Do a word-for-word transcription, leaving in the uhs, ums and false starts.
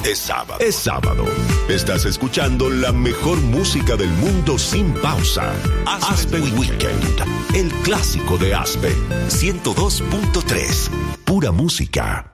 Es sábado. Es sábado. Estás escuchando la mejor música del mundo sin pausa. Aspen, Aspen Weekend. El clásico de Aspen. ciento dos punto tres. Pura música.